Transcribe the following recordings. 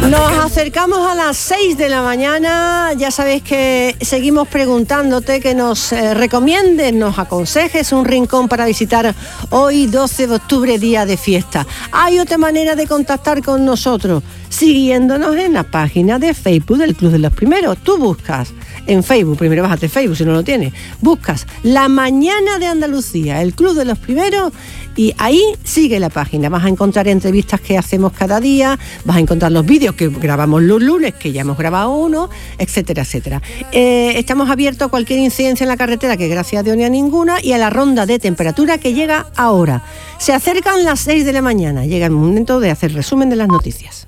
Nos acercamos a las 6 de la mañana, ya sabéis que seguimos preguntándote que nos recomiendes, nos aconsejes un rincón para visitar hoy 12 de octubre, día de fiesta. Hay otra manera de contactar con nosotros, siguiéndonos en la página de Facebook del Club de los Primeros. Tú buscas en Facebook, primero bájate Facebook si no lo tienes, buscas La Mañana de Andalucía, el Club de los Primeros, y ahí sigue la página. Vas a encontrar entrevistas que hacemos cada día, vas a encontrar los vídeos que grabamos los lunes, que ya hemos grabado uno, etcétera, etcétera. Estamos abiertos a cualquier incidencia en la carretera, que gracias a Dios ni a ninguna, y a la ronda de temperatura que llega ahora. Se acercan las 6 de la mañana, llega el momento de hacer resumen de las noticias.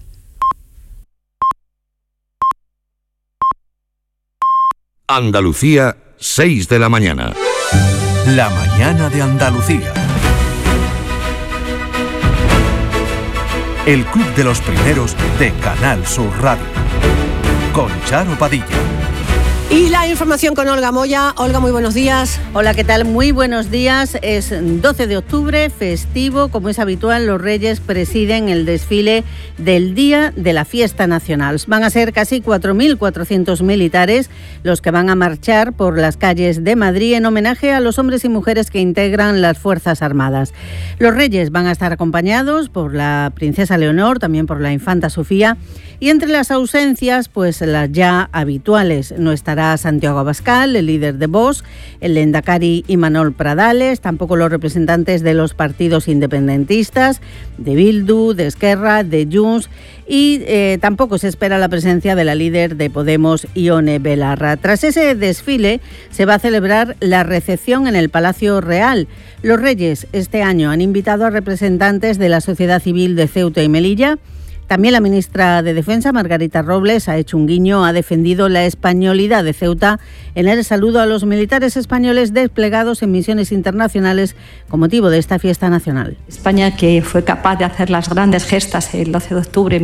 Andalucía, 6 de la mañana. La mañana de Andalucía. El Club de los Primeros de Canal Sur Radio. Con Charo Padilla. Y la información con Olga Moya. Olga, muy buenos días. Hola, ¿qué tal? Muy buenos días. Es 12 de octubre, festivo. Como es habitual, los Reyes presiden el desfile del Día de la Fiesta Nacional. Van a ser casi 4.400 militares los que van a marchar por las calles de Madrid en homenaje a los hombres y mujeres que integran las Fuerzas Armadas. Los Reyes van a estar acompañados por la princesa Leonor, también por la infanta Sofía, y entre las ausencias, pues las ya habituales. No estará Santiago Abascal, el líder de Vox, el Lehendakari Imanol Pradales, tampoco los representantes de los partidos independentistas, de Bildu, de Esquerra, de Junts, y tampoco se espera la presencia de la líder de Podemos, Ione Belarra. Tras ese desfile se va a celebrar la recepción en el Palacio Real. Los Reyes este año han invitado a representantes de la sociedad civil de Ceuta y Melilla. También la ministra de Defensa, Margarita Robles, ha hecho un guiño, ha defendido la españolidad de Ceuta en el saludo a los militares españoles desplegados en misiones internacionales con motivo de esta fiesta nacional. España, que fue capaz de hacer las grandes gestas el 12 de octubre de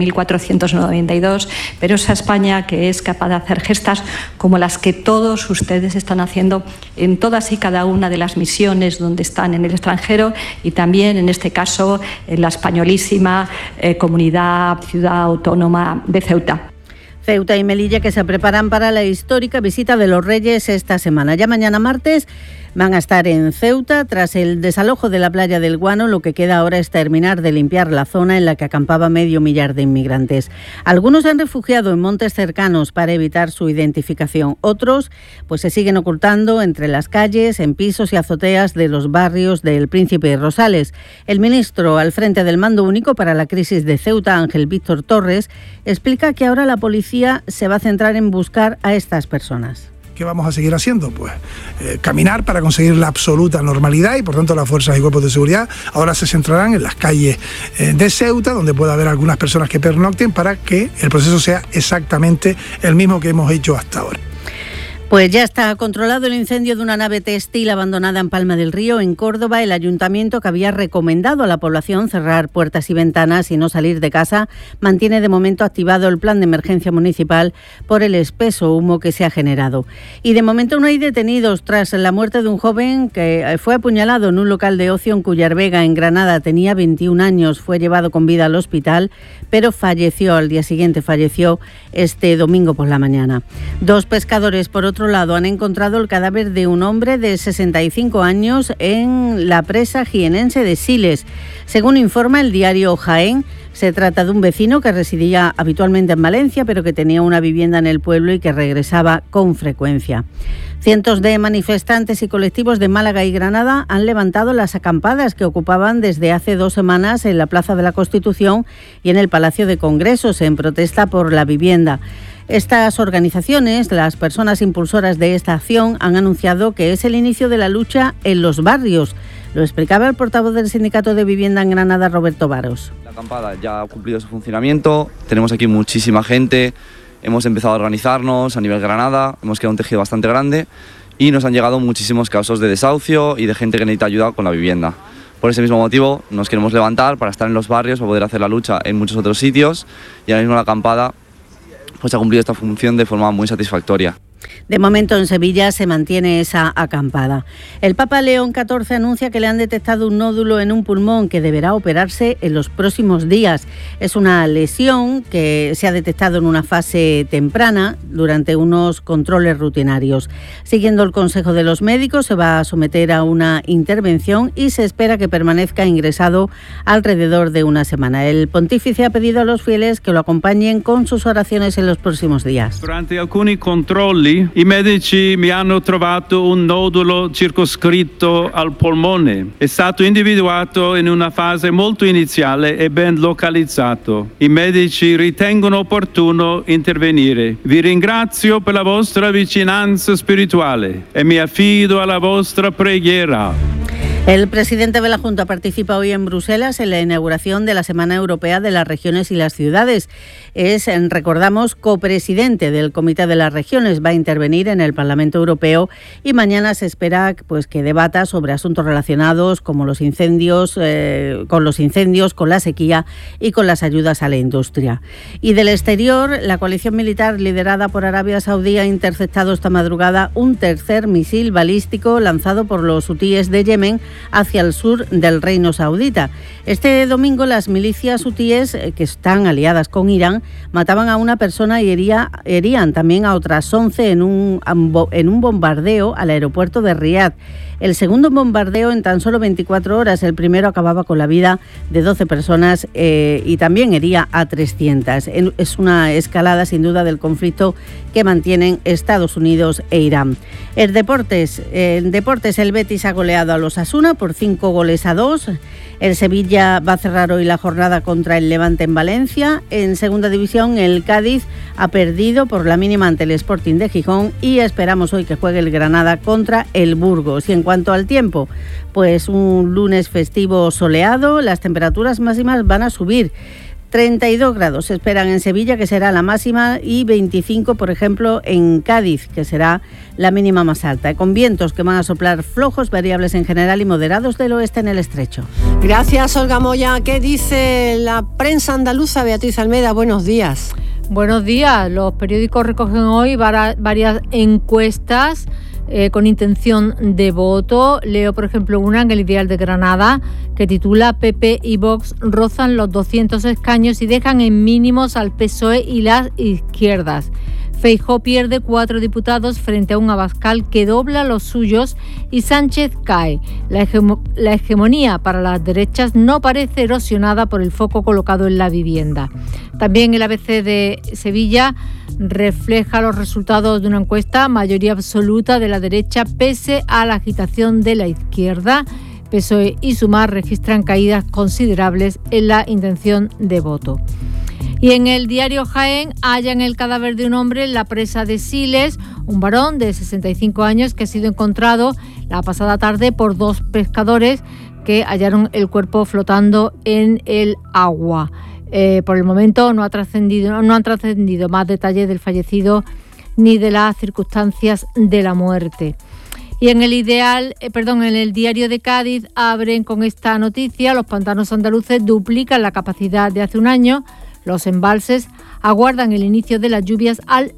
1492, pero esa España que es capaz de hacer gestas como las que todos ustedes están haciendo en todas y cada una de las misiones donde están en el extranjero, y también en este caso en la españolísima comunidad, ciudad autónoma de Ceuta. Ceuta y Melilla, que se preparan para la histórica visita de los Reyes esta semana. Ya mañana martes van a estar en Ceuta. Tras el desalojo de la playa del Guano, lo que queda ahora es terminar de limpiar la zona en la que acampaba 500.000 de inmigrantes. Algunos se han refugiado en montes cercanos para evitar su identificación. Otros pues se siguen ocultando entre las calles, en pisos y azoteas de los barrios del Príncipe y Rosales. El ministro al frente del Mando Único para la crisis de Ceuta, Ángel Víctor Torres, explica que ahora la policía se va a centrar en buscar a estas personas. ¿Qué vamos a seguir haciendo? Pues caminar para conseguir la absoluta normalidad, y por tanto las fuerzas y cuerpos de seguridad ahora se centrarán en las calles de Ceuta, donde pueda haber algunas personas que pernocten, para que el proceso sea exactamente el mismo que hemos hecho hasta ahora. Pues ya está controlado el incendio de una nave textil abandonada en Palma del Río, en Córdoba. El ayuntamiento, que había recomendado a la población cerrar puertas y ventanas y no salir de casa, mantiene de momento activado el plan de emergencia municipal por el espeso humo que se ha generado. Y de momento no hay detenidos tras la muerte de un joven que fue apuñalado en un local de ocio en Cuyarvega, en Granada. Tenía 21 años, fue llevado con vida al hospital, pero falleció al día siguiente, falleció este domingo por la mañana. Dos pescadores, por otro lado, han encontrado el cadáver de un hombre de 65 años en la presa jienense de Siles. Según informa el diario Jaén, se trata de un vecino que residía habitualmente en Valencia, pero que tenía una vivienda en el pueblo y que regresaba con frecuencia. Cientos de manifestantes y colectivos de Málaga y Granada han levantado las acampadas que ocupaban desde hace 2 semanas en la Plaza de la Constitución y en el Palacio de Congresos, en protesta por la vivienda. Estas organizaciones, las personas impulsoras de esta acción, han anunciado que es el inicio de la lucha en los barrios. Lo explicaba el portavoz del Sindicato de Vivienda en Granada, Roberto Varos. La acampada ya ha cumplido su funcionamiento, tenemos aquí muchísima gente, hemos empezado a organizarnos a nivel Granada, hemos creado un tejido bastante grande y nos han llegado muchísimos casos de desahucio y de gente que necesita ayuda con la vivienda. Por ese mismo motivo nos queremos levantar para estar en los barrios, para poder hacer la lucha en muchos otros sitios, y ahora mismo la acampada pues ha cumplido esta función de forma muy satisfactoria. De momento en Sevilla se mantiene esa acampada. El Papa León XIV anuncia que le han detectado un nódulo en un pulmón que deberá operarse en los próximos días. Es una lesión que se ha detectado en una fase temprana durante unos controles rutinarios. Siguiendo el consejo de los médicos, se va a someter a una intervención y se espera que permanezca ingresado alrededor de una semana. El pontífice ha pedido a los fieles que lo acompañen con sus oraciones en los próximos días. Durante alcuni controlli i medici mi hanno trovato un nodulo circoscritto al polmone. È stato individuato in una fase molto iniziale e ben localizzato. I medici ritengono opportuno intervenire. Vi ringrazio per la vostra vicinanza spirituale e mi affido alla vostra preghiera. El presidente de la Junta participa hoy en Bruselas en la inauguración de la Semana Europea de las Regiones y las Ciudades. Es, recordamos, copresidente del Comité de las Regiones. Va a intervenir en el Parlamento Europeo y mañana se espera que debata sobre asuntos relacionados como los incendios, con la sequía y con las ayudas a la industria. Y del exterior, la coalición militar liderada por Arabia Saudí ha interceptado esta madrugada un tercer misil balístico lanzado por los hutíes de Yemen hacia el sur del Reino Saudita. Este domingo las milicias hutíes, que están aliadas con Irán, mataban a una persona y herían también a otras 11 en un bombardeo al aeropuerto de Riad. El segundo bombardeo en tan solo 24 horas. El primero acababa con la vida de 12 personas y también hería a 300. Es una escalada sin duda del conflicto que mantienen Estados Unidos e Irán. En deportes, el Betis ha goleado a los Osasuna por 5-2. El Sevilla va a cerrar hoy la jornada contra el Levante en Valencia. En segunda división, el Cádiz ha perdido por la mínima ante el Sporting de Gijón y esperamos hoy que juegue el Granada contra el Burgos. Y en cuanto al tiempo, pues un lunes festivo soleado, las temperaturas máximas van a subir. 32 grados se esperan en Sevilla, que será la máxima, y 25, por ejemplo, en Cádiz, que será la mínima más alta, con vientos que van a soplar flojos, variables en general y moderados del oeste en el estrecho. Gracias, Olga Moya. ¿Qué dice la prensa andaluza? Beatriz Almeda, buenos días. Buenos días. Los periódicos recogen hoy varias encuestas con intención de voto. Leo, por ejemplo, una en el Ideal de Granada que titula PP y Vox rozan los 200 escaños y dejan en mínimos al PSOE y las izquierdas. Feijóo pierde 4 diputados frente a un Abascal que dobla los suyos y Sánchez cae. La hegemonía para las derechas no parece erosionada por el foco colocado en la vivienda. También el ABC de Sevilla refleja los resultados de una encuesta, mayoría absoluta de la derecha pese a la agitación de la izquierda. PSOE y Sumar registran caídas considerables en la intención de voto. Y en el diario Jaén hallan el cadáver de un hombre en la presa de Siles, un varón de 65 años que ha sido encontrado la pasada tarde por 2 pescadores que hallaron el cuerpo flotando en el agua. Por el momento no han trascendido más detalles del fallecido ni de las circunstancias de la muerte. Y en el diario de Cádiz abren con esta noticia: los pantanos andaluces duplican la capacidad de hace un año. Los embalses aguardan el inicio de las lluvias al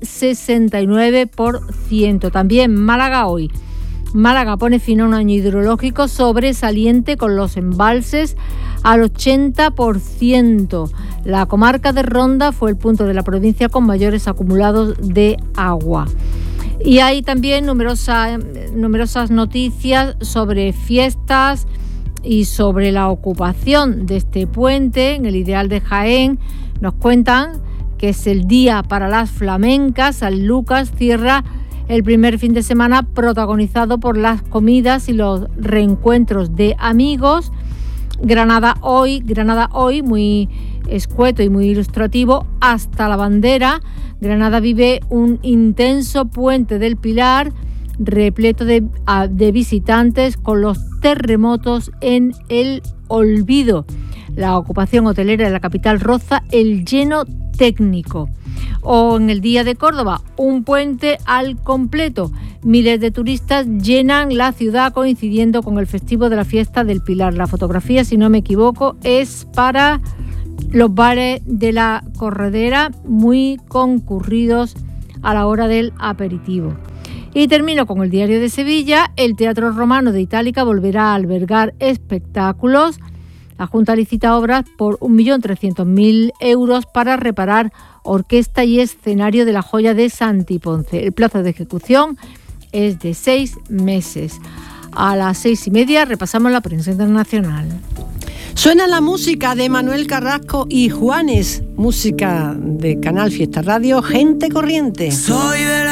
69%. También Málaga hoy. Málaga pone fin a un año hidrológico sobresaliente con los embalses al 80%. La comarca de Ronda fue el punto de la provincia con mayores acumulados de agua. Y hay también numerosas noticias sobre fiestas y sobre la ocupación de este puente. En el Ideal de Jaén nos cuentan que es el día para las flamencas. Sanlúcar cierra el primer fin de semana protagonizado por las comidas y los reencuentros de amigos. Granada hoy, muy escueto y muy ilustrativo, hasta la bandera. Granada vive un intenso puente del Pilar, repleto de visitantes, con los terremotos en el olvido. La ocupación hotelera de la capital roza el lleno técnico. O en el Día de Córdoba, un puente al completo. Miles de turistas llenan la ciudad coincidiendo con el festivo de la fiesta del Pilar. La fotografía, si no me equivoco, es para los bares de la Corredera, muy concurridos a la hora del aperitivo. Y termino con el Diario de Sevilla. El Teatro Romano de Itálica volverá a albergar espectáculos. La Junta licita obras por 1.300.000 euros para reparar orquesta y escenario de la Joya de Santi Ponce. El plazo de ejecución es de 6 meses. A las 6:30 repasamos la prensa internacional. Suena la música de Manuel Carrasco y Juanes, música de Canal Fiesta Radio, Gente Corriente. Soy de